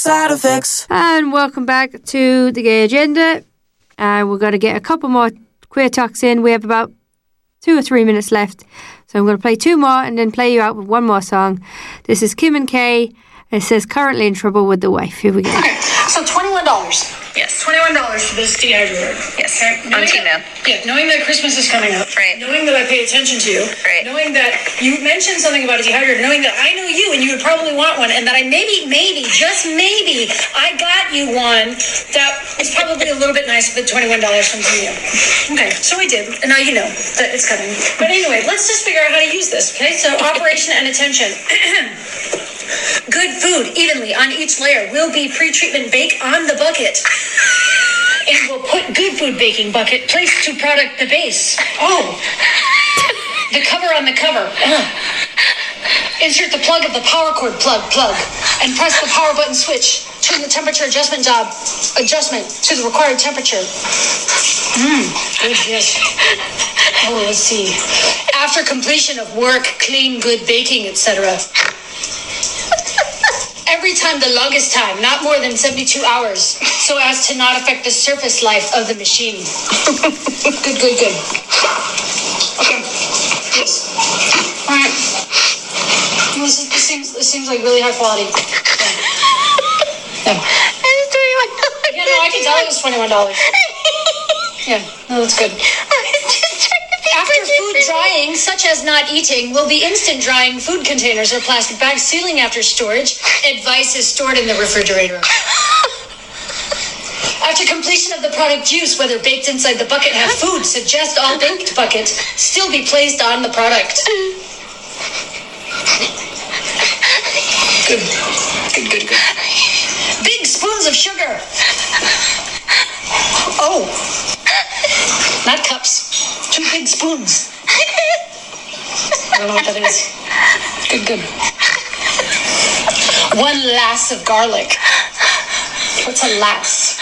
side effects. And welcome back to the Gay Agenda. We're going to get a couple more queer talks in. We have about 2 or 3 minutes left. So I'm going to play 2 more and then play you out with 1 more song. This is Kim and Kay. It says currently in trouble with the wife. Here we go. Okay, so $21. Yes. $21 for this dehydrator. Yes. Okay. On Temu. Yeah, knowing that Christmas is coming up. Right. Knowing that I pay attention to you. Right. Knowing that you mentioned something about a dehydrator. Knowing that I know you and you would probably want one, and that I maybe, just maybe, I got you one that is probably a little bit nicer than $21 from Temu. Okay, so we did, and now you know that it's coming. But anyway, let's just figure out how to use this. Okay, so operation and attention. Good food evenly on each layer will be pre-treatment bake on the bucket. And we'll put good food baking bucket placed to product the base. Oh. The cover on the cover. Insert the plug of the power cord plug and press the power button switch. Turn the temperature adjustment to the required temperature. Good, yes. Oh, let's see. After completion of work, clean, good baking, etc. Every time the longest time, not more than 72 hours, so as to not affect the surface life of the machine. Good. Okay. Yes. All right. Well, this seems like really high quality. Yeah. Yeah, no, I can tell it was $21. Yeah, no, that's good. After food drying, such as not eating, will be instant drying food containers or plastic bags sealing after storage. Advice is stored in the refrigerator. After completion of the product use, whether baked inside the bucket have food, suggest all baked buckets still be placed on the product. Good. Big spoons of sugar. Oh. Not cups. 2 big spoons. I don't know what that is. Good. 1 lass of garlic. What's a lass?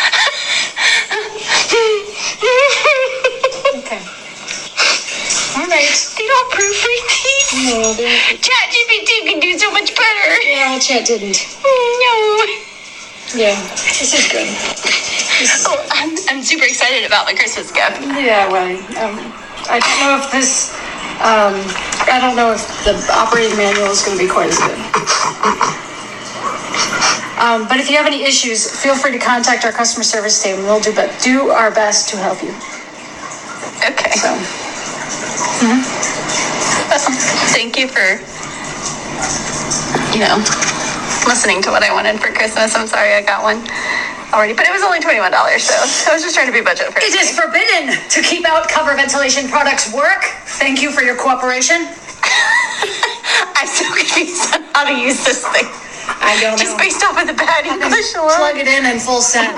Okay. All right. They don't proofread these. No, they don't. ChatGPT can do so much better. Yeah, well, Chat didn't. No. Yeah, this is good. Oh, I'm super excited about my Christmas gift. Yeah, well, I don't know if this, I don't know if the operating manual is going to be quite as good. But if you have any issues, feel free to contact our customer service team. We'll do our best to help you. Okay. So. Thank you for, listening to what I wanted for Christmas. I'm sorry I got one already, but it was only $21, so I was just trying to be budget friendly. It is forbidden to keep out cover ventilation products work. Thank you for your cooperation. I'm so confused on how to use this thing. I don't know. Just based off of the bad English alone. Plug it in full send.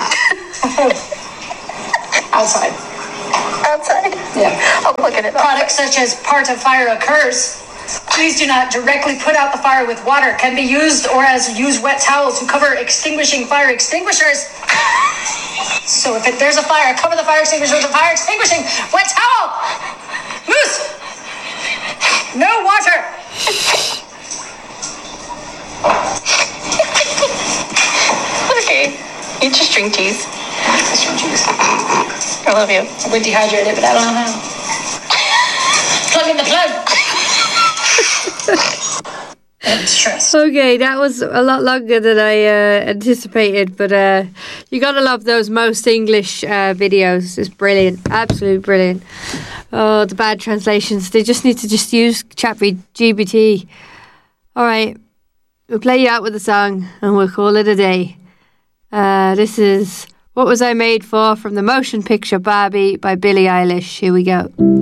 Outside. Yeah. I'll look at it. Products such as part of fire occurs. Please do not directly put out the fire with water. Can be used or use wet towels to cover extinguishing fire extinguishers. So if there's a fire, cover the fire extinguisher with a fire extinguishing wet towel. Moose. No water. Okay. You just drink cheese. Just drink cheese. I love you. I would dehydrate it, but I don't know how. Plug in the plug. Stress. Okay, that was a lot longer than I anticipated, but you gotta love those most English videos. It's brilliant, absolutely brilliant. Oh, the bad translations. They just need to use ChatGPT. All right, we'll play you out with a song and we'll call it a day. This is What Was I Made For from the motion picture Barbie by Billie Eilish. Here we go.